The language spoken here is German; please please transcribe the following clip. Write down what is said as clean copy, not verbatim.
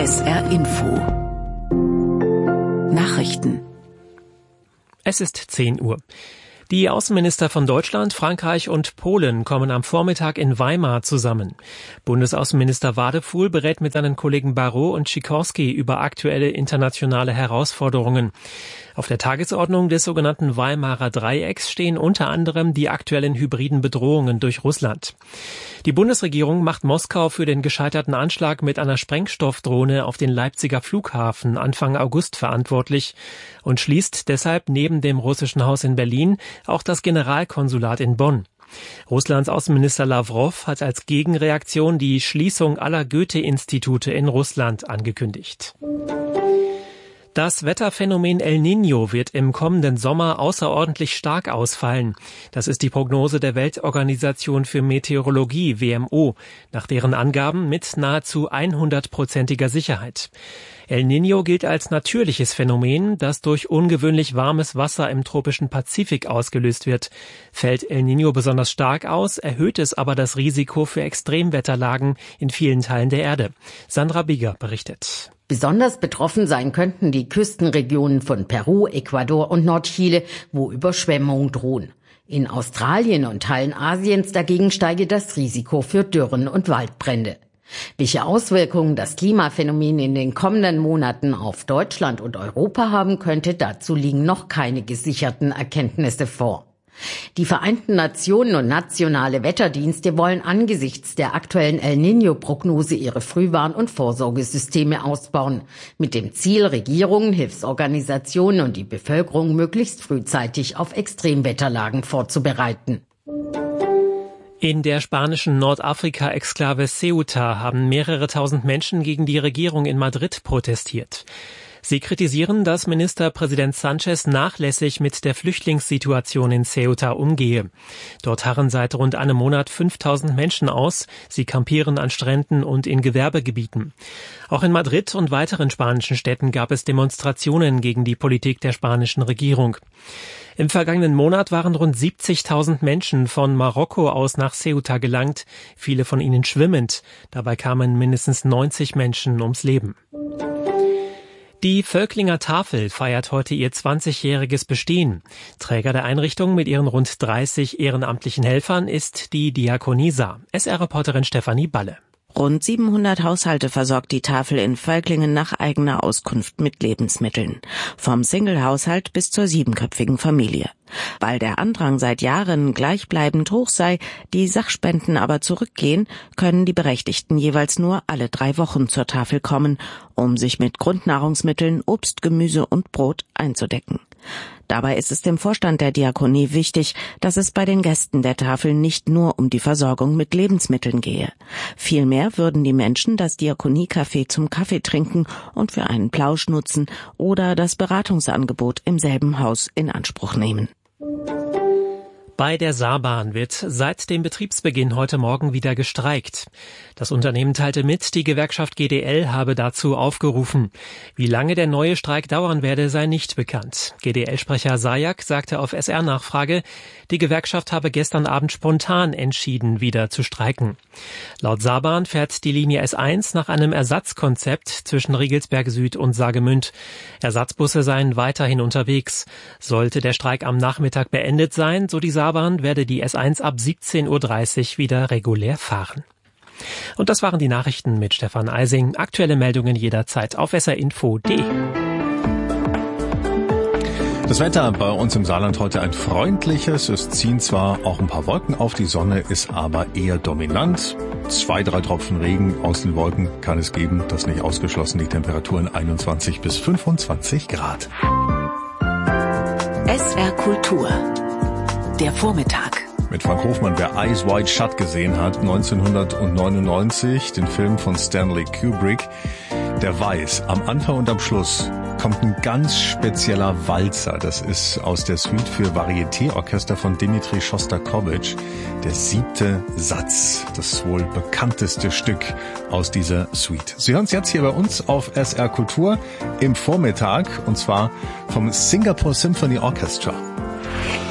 SR Info Nachrichten. Es ist 10 Uhr. Die Außenminister von Deutschland, Frankreich und Polen kommen am Vormittag in Weimar zusammen. Bundesaußenminister Wadefuhl berät mit seinen Kollegen Barrot und Sikorski über aktuelle internationale Herausforderungen. Auf der Tagesordnung des sogenannten Weimarer Dreiecks stehen unter anderem die aktuellen hybriden Bedrohungen durch Russland. Die Bundesregierung macht Moskau für den gescheiterten Anschlag mit einer Sprengstoffdrohne auf den Leipziger Flughafen Anfang August verantwortlich und schließt deshalb neben dem russischen Haus in Berlin auch das Generalkonsulat in Bonn. Russlands Außenminister Lawrow hat als Gegenreaktion die Schließung aller Goethe-Institute in Russland angekündigt. Das Wetterphänomen El Niño wird im kommenden Sommer außerordentlich stark ausfallen. Das ist die Prognose der Weltorganisation für Meteorologie, WMO, nach deren Angaben mit nahezu 100%iger Sicherheit. El Niño gilt als natürliches Phänomen, das durch ungewöhnlich warmes Wasser im tropischen Pazifik ausgelöst wird. Fällt El Niño besonders stark aus, erhöht es aber das Risiko für Extremwetterlagen in vielen Teilen der Erde. Sandra Bigger berichtet. Besonders betroffen sein könnten die Küstenregionen von Peru, Ecuador und Nordchile, wo Überschwemmungen drohen. In Australien und Teilen Asiens dagegen steige das Risiko für Dürren und Waldbrände. Welche Auswirkungen das Klimaphänomen in den kommenden Monaten auf Deutschland und Europa haben könnte, dazu liegen noch keine gesicherten Erkenntnisse vor. Die Vereinten Nationen und nationale Wetterdienste wollen angesichts der aktuellen El Niño-Prognose ihre Frühwarn- und Vorsorgesysteme ausbauen, mit dem Ziel, Regierungen, Hilfsorganisationen und die Bevölkerung möglichst frühzeitig auf Extremwetterlagen vorzubereiten. In der spanischen Nordafrika-Exklave Ceuta haben mehrere tausend Menschen gegen die Regierung in Madrid protestiert. Sie kritisieren, dass Ministerpräsident Sanchez nachlässig mit der Flüchtlingssituation in Ceuta umgehe. Dort harren seit rund einem Monat 5000 Menschen aus. Sie kampieren an Stränden und in Gewerbegebieten. Auch in Madrid und weiteren spanischen Städten gab es Demonstrationen gegen die Politik der spanischen Regierung. Im vergangenen Monat waren rund 70.000 Menschen von Marokko aus nach Ceuta gelangt, viele von ihnen schwimmend. Dabei kamen mindestens 90 Menschen ums Leben. Die Völklinger Tafel feiert heute ihr 20-jähriges Bestehen. Träger der Einrichtung mit ihren rund 30 ehrenamtlichen Helfern ist die Diakonie Saar. SR-Reporterin Stefanie Balle. Rund 700 Haushalte versorgt die Tafel in Völklingen nach eigener Auskunft mit Lebensmitteln. Vom Single-Haushalt bis zur 7-köpfigen Familie. Weil der Andrang seit Jahren gleichbleibend hoch sei, die Sachspenden aber zurückgehen, können die Berechtigten jeweils nur alle 3 Wochen zur Tafel kommen, um sich mit Grundnahrungsmitteln, Obst, Gemüse und Brot einzudecken. Dabei ist es dem Vorstand der Diakonie wichtig, dass es bei den Gästen der Tafel nicht nur um die Versorgung mit Lebensmitteln gehe. Vielmehr würden die Menschen das Diakoniecafé zum Kaffee trinken und für einen Plausch nutzen oder das Beratungsangebot im selben Haus in Anspruch nehmen. Bei der Saarbahn wird seit dem Betriebsbeginn heute Morgen wieder gestreikt. Das Unternehmen teilte mit, die Gewerkschaft GDL habe dazu aufgerufen. Wie lange der neue Streik dauern werde, sei nicht bekannt. GDL-Sprecher Sajak sagte auf SR-Nachfrage, die Gewerkschaft habe gestern Abend spontan entschieden, wieder zu streiken. Laut Saarbahn fährt die Linie S1 nach einem Ersatzkonzept zwischen Riegelsberg Süd und Saargemünd. Ersatzbusse seien weiterhin unterwegs. Sollte der Streik am Nachmittag beendet sein, so die Saarbahn, werde die S1 ab 17.30 Uhr wieder regulär fahren. Und das waren die Nachrichten mit Stefan Eising. Aktuelle Meldungen jederzeit auf srinfo.de. Das Wetter bei uns im Saarland heute ein freundliches. Es ziehen zwar auch ein paar Wolken auf, die Sonne ist aber eher dominant. 2-3 Tropfen Regen aus den Wolken kann es geben, das nicht ausgeschlossen. Die Temperaturen 21 bis 25 Grad. SR Kultur. Der Vormittag. Mit Frank Hofmann, wer Eyes Wide Shut gesehen hat, 1999, den Film von Stanley Kubrick, der weiß, am Anfang und am Schluss kommt ein ganz spezieller Walzer. Das ist aus der Suite für Varieté-Orchester von Dmitri Schostakowitsch, der 7. Satz, das wohl bekannteste Stück aus dieser Suite. Sie hören es jetzt hier bei uns auf SR Kultur im Vormittag, und zwar vom Singapore Symphony Orchestra.